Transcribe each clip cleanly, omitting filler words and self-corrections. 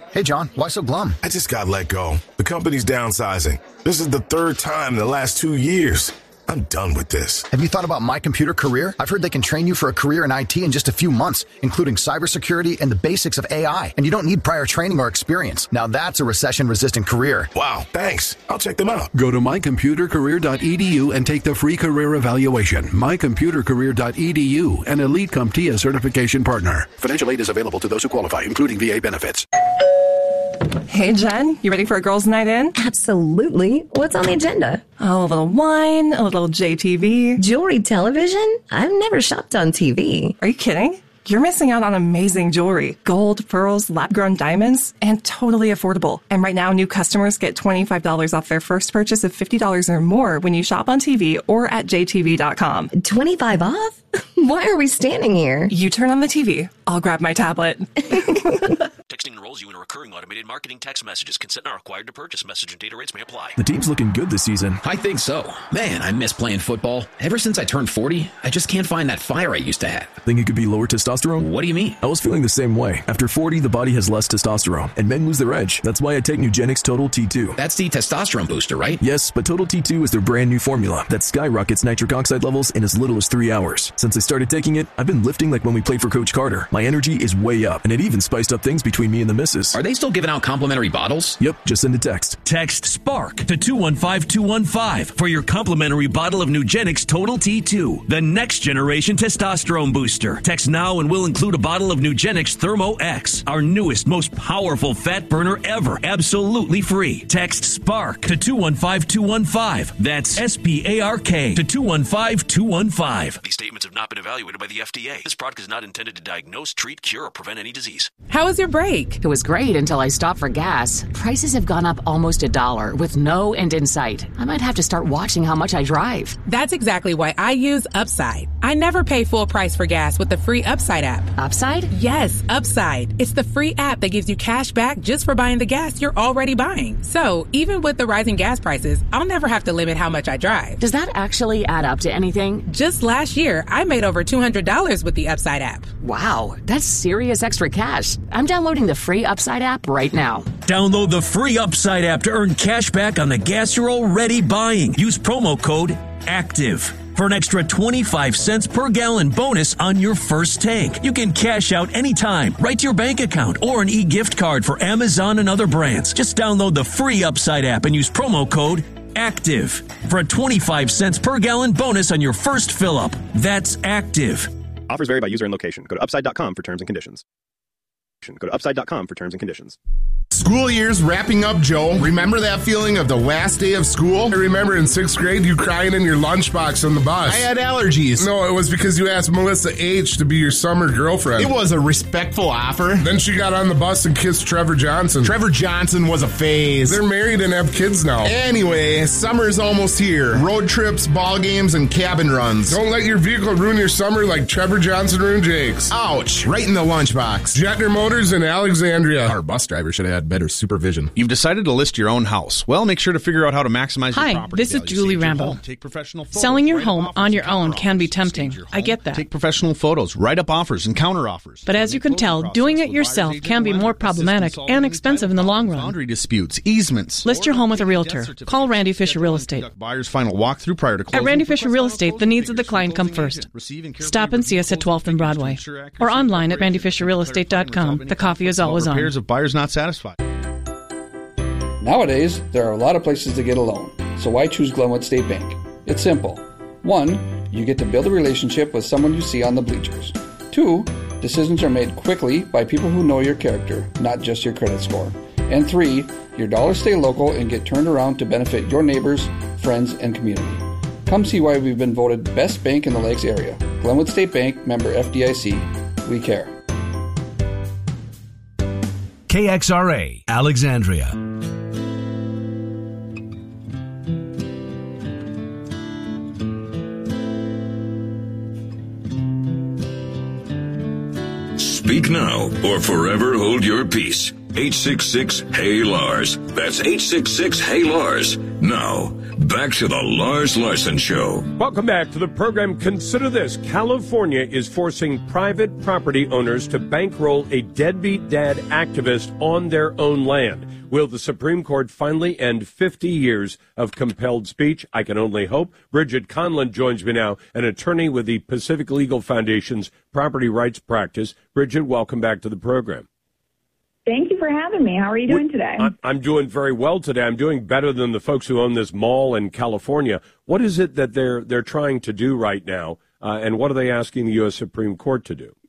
Hey, John, why so glum? I just got let go. The company's downsizing. This is the third time in the last 2 years. I'm done with this. Have you thought about My Computer Career? I've heard they can train you for a career in IT in just a few months, including cybersecurity and the basics of AI. And you don't need prior training or experience. Now that's a recession-resistant career. Wow, thanks. I'll check them out. Go to mycomputercareer.edu and take the free career evaluation. Mycomputercareer.edu, an Elite CompTIA certification partner. Financial aid is available to those who qualify, including VA benefits. Hey, Jen, you ready for a girls' night in? Absolutely. What's on the agenda? Oh, a little wine, a little JTV. Jewelry television? I've never shopped on TV. Are you kidding? You're missing out on amazing jewelry. Gold, pearls, lab-grown diamonds, and totally affordable. And right now, new customers get $25 off their first purchase of $50 or more when you shop on TV or at jtv.com. 25 off? Why are we standing here? You turn on the TV. I'll grab my tablet. Texting enrolls you in a recurring automated marketing text messages. Consent not required to purchase. Message and data rates may apply. The team's looking good this season. I think so. Man, I miss playing football. Ever since I turned 40, I just can't find that fire I used to have. Think it could be lower testosterone? What do you mean? I was feeling the same way. After 40, the body has less testosterone, and men lose their edge. That's why I take Nugenix Total T2. That's the testosterone booster, right? Yes, but Total T2 is their brand new formula that skyrockets nitric oxide levels in as little as 3 hours. Since I started taking it, I've been lifting like when we played for Coach Carter. My energy is way up, and it even spiced up things between me and the missus. Are they still giving out complimentary bottles? Yep, just send a text. Text SPARK to 215-215 for your complimentary bottle of Nugenix Total T2, the next generation testosterone booster. Text now and we'll include a bottle of Nugenix Thermo X, our newest, most powerful fat burner ever, absolutely free. Text SPARK to 215-215. That's SPARK to 215-215. These statements have not been evaluated by the FDA. This product is not intended to diagnose, treat, cure, or prevent any disease. How was your break? It was great until I stopped for gas. Prices have gone up almost $1 with no end in sight. I might have to start watching how much I drive. That's exactly why I use Upside. I never pay full price for gas with the free Upside app. Upside? Yes, Upside. It's the free app that gives you cash back just for buying the gas you're already buying. So even with the rising gas prices, I'll never have to limit how much I drive. Does that actually add up to anything? Just last year, I made over $200 with the Upside app. Wow, that's serious extra cash. I'm downloading the free Upside app right now. Download the free Upside app to earn cash back on the gas you're already buying. Use promo code ACTIVE for an extra 25 cents per gallon bonus on your first tank. You can cash out anytime, right to your bank account, or an e-gift card for Amazon and other brands. Just download the free Upside app and use promo code ACTIVE for a 25 cents per gallon bonus on your first fill-up. That's ACTIVE. Offers vary by user and location. Go to upside.com for terms and conditions. Go to upside.com for terms and conditions. School year's wrapping up, Joe. Remember that feeling of the last day of school? I remember in 6th grade you crying in your lunchbox on the bus. I had allergies. No, it was because you asked Melissa H. to be your summer girlfriend. It was a respectful offer. Then she got on the bus and kissed Trevor Johnson. Trevor Johnson was a phase. They're married and have kids now. Anyway, summer's almost here. Road trips, ball games, and cabin runs. Don't let your vehicle ruin your summer like Trevor Johnson ruined Jake's. Ouch, right in the lunchbox. Jetner Motors in Alexandria. Our bus driver should have had better supervision. You've decided to list your own house. Well, make sure to figure out how to maximize your property. Hi, this is Julie Rambo. Take professional photos. Selling your home on your own can be tempting. I get that. Take professional photos, write up offers, and counter offers. But as you can tell, doing it yourself can be more problematic and expensive in the long run. Boundary disputes, easements. List your home with a realtor. Call Randy Fisher Real Estate. Buyer's final walkthrough prior to closing. At Randy Fisher Real Estate, the needs of the client come first. Stop and see us at 12th and Broadway. Or online at randyfisherrealestate.com. The coffee is always on. Of buyers not satisfied. Nowadays, there are a lot of places to get a loan, so why choose Glenwood State Bank? It's simple. 1, you get to build a relationship with someone you see on the bleachers. 2, decisions are made quickly by people who know your character, not just your credit score. And 3, your dollars stay local and get turned around to benefit your neighbors, friends, and community. Come see why we've been voted best bank in the Lakes area. Glenwood State Bank, member FDIC. We care. KXRA, Alexandria. Speak now or forever hold your peace. 866-HEY-LARS. That's 866-HEY-LARS. Now, Back to the Lars Larson Show. Welcome back to the program. Consider this. California is forcing private property owners to bankroll a deadbeat dad activist on their own land. Will the Supreme Court finally end 50 years of compelled speech? I can only hope. Bridget Conlon joins me now, an attorney with the Pacific Legal Foundation's property rights practice. Bridget, welcome back to the program. Thank you for having me. How are you doing today? I'm doing very well today. I'm doing better than the folks who own this mall in California. What is it that they're trying to do right now, and what are they asking the U.S. Supreme Court to do?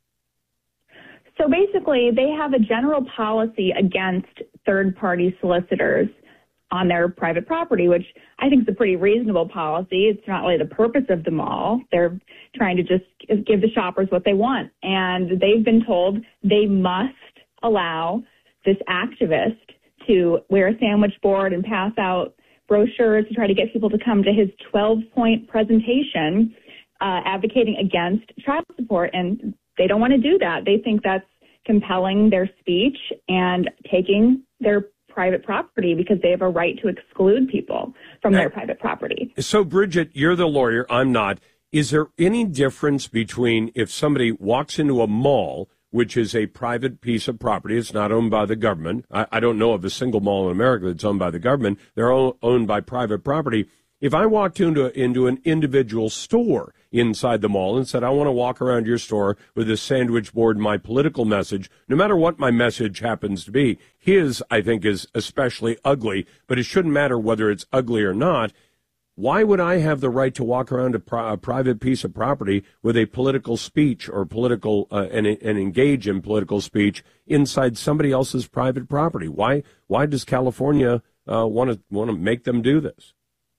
So basically, they have a general policy against third-party solicitors on their private property, which I think is a pretty reasonable policy. It's not really the purpose of the mall. They're trying to just give the shoppers what they want. And they've been told they must allow this activist to wear a sandwich board and pass out brochures to try to get people to come to his 12-point presentation advocating against child support. And they don't want to do that. They think that's compelling their speech and taking their private property because they have a right to exclude people from their private property. So, Bridget, you're the lawyer. I'm not. Is there any difference between if somebody walks into a mall, which is a private piece of property, it's not owned by the government. I don't know of a single mall in America that's owned by the government. They're owned by private property. If I walked into an individual store inside the mall and said, I want to walk around your store with this sandwich board and my political message, no matter what my message happens to be, his, I think, is especially ugly, but it shouldn't matter whether it's ugly or not. Why would I have the right to walk around a private piece of property with a political speech or political and engage in political speech inside somebody else's private property? Why does California want to make them do this?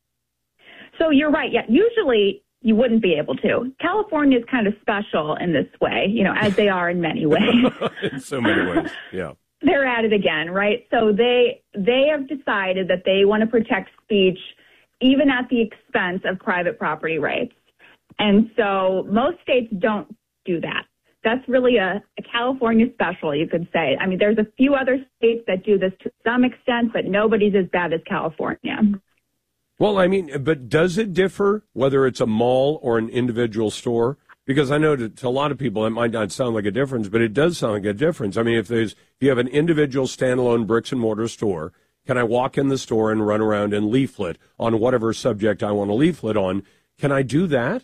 So you're right. Yeah, usually you wouldn't be able to. California is kind of special in this way, as they are in many ways. In so many ways, yeah. They're at it again, right? So they have decided that they want to protect speech even at the expense of private property rights. And so most states don't do that. That's really a California special, you could say. I mean, there's a few other states that do this to some extent, but nobody's as bad as California. Well, I mean, but does it differ whether it's a mall or an individual store? Because I know to a lot of people it might not sound like a difference, but it does sound like a difference. I mean, if you have an individual standalone bricks and mortar store, can I walk in the store and run around and leaflet on whatever subject I want to leaflet on? Can I do that?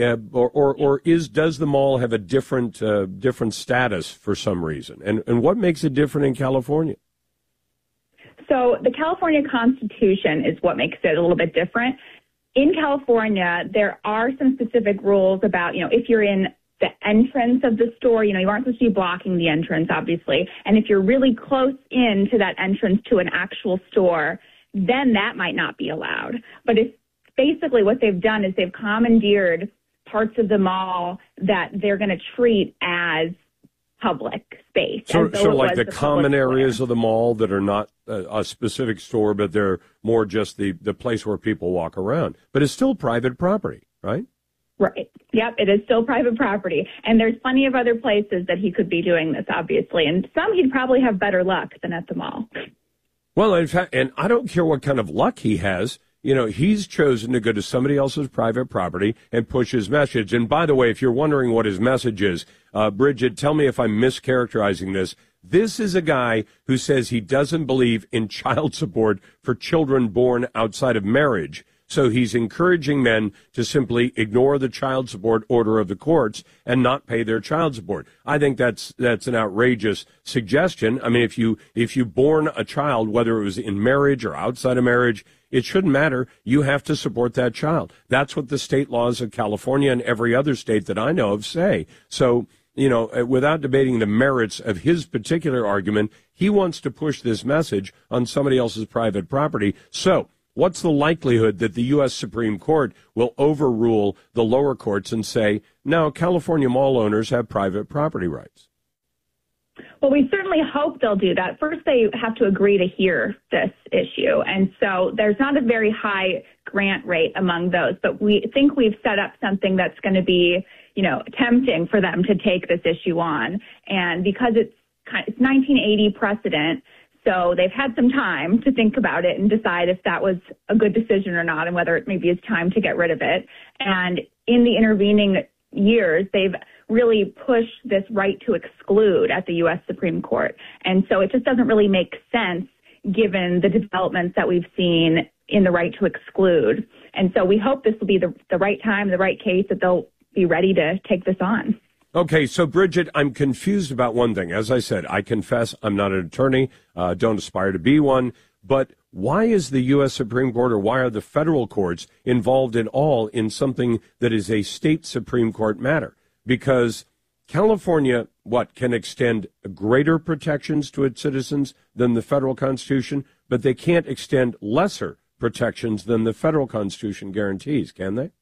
Does the mall have a different status for some reason? And what makes it different in California? So the California Constitution is what makes it a little bit different. In California, there are some specific rules about, if you're in the entrance of the store, you aren't supposed to be blocking the entrance, obviously. And if you're really close in to that entrance to an actual store, then that might not be allowed. But it's basically what they've done is they've commandeered parts of the mall that they're going to treat as public space. So like the common areas of the mall that are not a specific store, but they're more just the place where people walk around. But it's still private property, right? Right. Yep, it is still private property. And there's plenty of other places that he could be doing this, obviously. And some he'd probably have better luck than at the mall. Well, in fact, and I don't care what kind of luck he has. He's chosen to go to somebody else's private property and push his message. And by the way, if you're wondering what his message is, Bridget, tell me if I'm mischaracterizing this. This is a guy who says he doesn't believe in child support for children born outside of marriage. So he's encouraging men to simply ignore the child support order of the courts and not pay their child support. I think that's an outrageous suggestion. I mean, if you born a child, whether it was in marriage or outside of marriage, it shouldn't matter. You have to support that child. That's what the state laws of California and every other state that I know of say. So, without debating the merits of his particular argument, he wants to push this message on somebody else's private property. So, what's the likelihood that the U.S. Supreme Court will overrule the lower courts and say, no, California mall owners have private property rights? Well, we certainly hope they'll do that. First, they have to agree to hear this issue. And so there's not a very high grant rate among those, but we think we've set up something that's going to be, tempting for them to take this issue on. And because it's 1980 precedent, So they've had some time to think about it and decide if that was a good decision or not and whether it maybe is time to get rid of it. And in the intervening years, they've really pushed this right to exclude at the U.S. Supreme Court. And so it just doesn't really make sense given the developments that we've seen in the right to exclude. And so we hope this will be the right time, the right case, that they'll be ready to take this on. Okay, so Bridget, I'm confused about one thing. As I said, I confess I'm not an attorney, don't aspire to be one, but why is the U.S. Supreme Court, or why are the federal courts involved at all in something that is a state Supreme Court matter? Because California, can extend greater protections to its citizens than the federal Constitution, but they can't extend lesser protections than the federal Constitution guarantees, can they?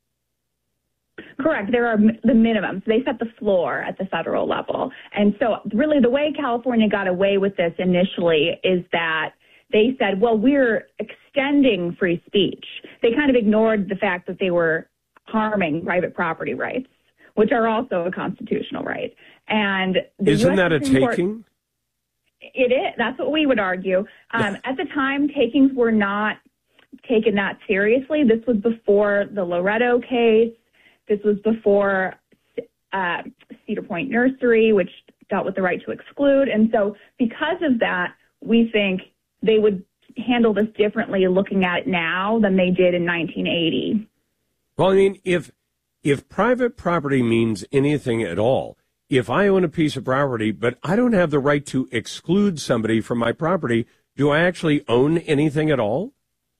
Correct. There are the minimums. They set the floor at the federal level. And so really the way California got away with this initially is that they said, well, we're extending free speech. They kind of ignored the fact that they were harming private property rights, which are also a constitutional right. And isn't that a taking? It is. That's what we would argue. At the time, takings were not taken that seriously. This was before the Loretto case. This was before Cedar Point Nursery, which dealt with the right to exclude. And so because of that, we think they would handle this differently looking at it now than they did in 1980. Well, I mean, if private property means anything at all, if I own a piece of property, but I don't have the right to exclude somebody from my property, do I actually own anything at all?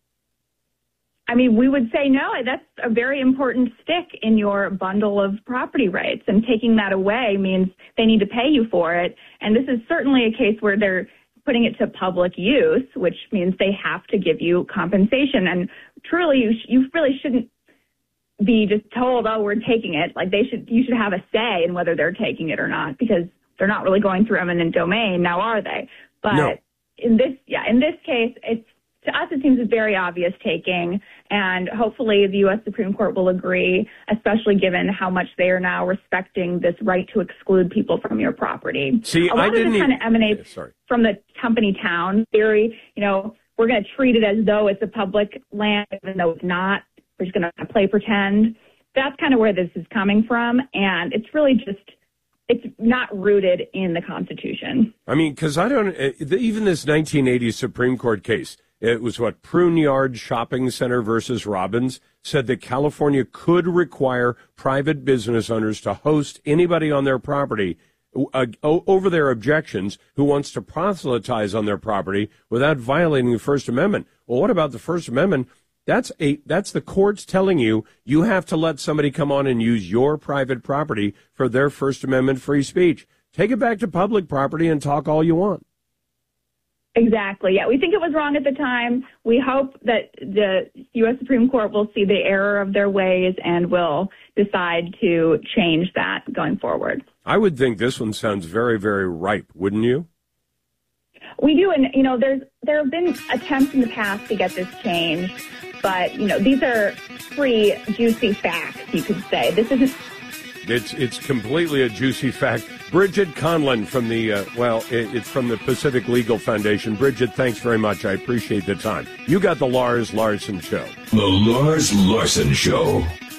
I mean, we would say no. That's a very important stick in your bundle of property rights, and taking that away means they need to pay you for it. And this is certainly a case where they're putting it to public use, which means they have to give you compensation. And truly, you really shouldn't be just told, oh, we're taking it. Like you should have a say in whether they're taking it or not, because they're not really going through eminent domain now, are they? But no. in this case, to us, it seems a very obvious taking, and hopefully the U.S. Supreme Court will agree, especially given how much they are now respecting this right to exclude people from your property. See, a lot of this kind of emanates from the company town theory. You know, we're going to treat it as though it's a public land, even though it's not. We're just going to play pretend. That's kind of where this is coming from, and it's really it's not rooted in the Constitution. I mean, because even this 1980 Supreme Court case, it was Prune Yard Shopping Center versus Robbins, said that California could require private business owners to host anybody on their property over their objections who wants to proselytize on their property without violating the First Amendment. Well, what about the First Amendment? That's the courts telling you have to let somebody come on and use your private property for their First Amendment free speech. Take it back to public property and talk all you want. Exactly. Yeah, we think it was wrong at the time. We hope that the U.S. Supreme Court will see the error of their ways and will decide to change that going forward. I would think this one sounds very, very ripe, wouldn't you? We do, and there have been attempts in the past to get this changed, but these are pretty juicy facts, you could say. This isn't. It's completely a juicy fact. Bridget Conlon from it's from the Pacific Legal Foundation. Bridget, thanks very much. I appreciate the time. You got the Lars Larson Show. The Lars Larson Show.